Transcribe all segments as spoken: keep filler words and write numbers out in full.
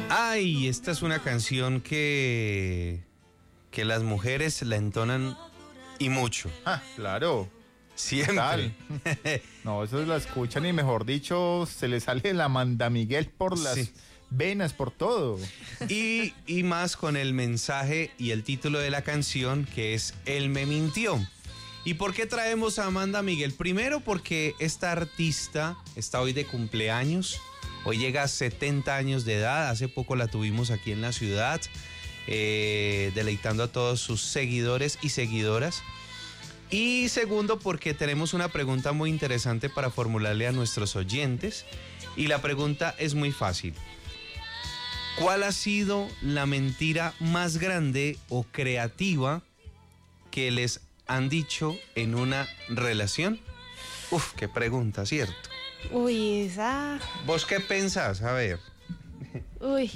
Ay, esta es una canción que, que las mujeres la entonan y mucho. Ah, claro. Siempre. No, eso la escuchan y mejor dicho, se le sale la manda Miguel por las sí. venas, por todo. Y, y más con el mensaje y el título de la canción, que es Él me mintió. ¿Y por qué traemos a Amanda Miguel? Primero porque esta artista está hoy de cumpleaños. Hoy llega a setenta años de edad. Hace poco la tuvimos aquí en la ciudad, eh, deleitando a todos sus seguidores y seguidoras. Y segundo, porque tenemos una pregunta muy interesante para formularle a nuestros oyentes. Y la pregunta es muy fácil. ¿Cuál ha sido la mentira más grande o creativa que les han dicho en una relación? Uf, qué pregunta, ¿cierto? Uy, esa... ¿Vos qué pensás? A ver. Uy,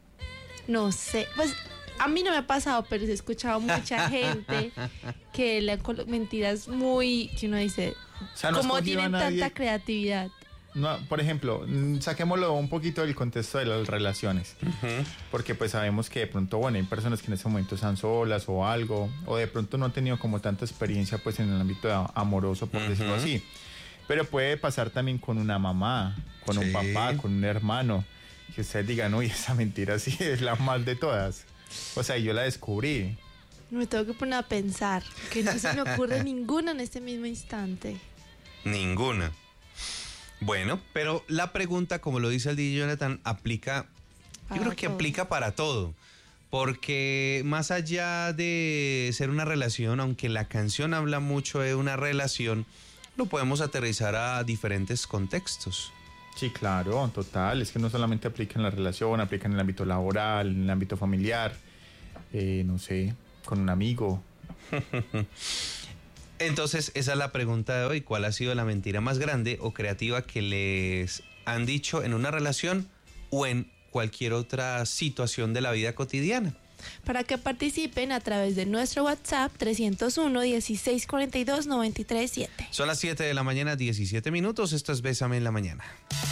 no sé. Pues a mí no me ha pasado, pero he escuchado mucha gente que le han colocado mentiras muy... que uno dice, o sea, no ¿cómo tienen tanta creatividad? No, por ejemplo, saquémoslo un poquito del contexto de las relaciones, uh-huh. porque pues sabemos que de pronto, bueno, hay personas que en ese momento están solas o algo, o de pronto no han tenido como tanta experiencia pues en el ámbito amoroso, por uh-huh. decirlo así. Pero puede pasar también con una mamá, con sí. un papá, con un hermano, que ustedes digan, uy, esa mentira sí es la más de todas. O sea, yo la descubrí. Me tengo que poner a pensar, que no se me ocurre ninguna en este mismo instante. Ninguna. Bueno, pero la pregunta, como lo dice el D J Jonathan, aplica, para yo creo que todo. aplica para todo. Porque más allá de ser una relación, aunque la canción habla mucho de una relación, lo podemos aterrizar a diferentes contextos. Sí, claro, total. Es que no solamente aplica en la relación, aplica en el ámbito laboral, en el ámbito familiar, eh, no sé, con un amigo. Entonces, esa es la pregunta de hoy. ¿Cuál ha sido la mentira más grande o creativa que les han dicho en una relación o en cualquier otra situación de la vida cotidiana? Para que participen a través de nuestro WhatsApp trescientos uno, dieciséis cuarenta y dos, noventa y tres siete. Son las siete de la mañana, diecisiete minutos. Esto es Bésame en la Mañana.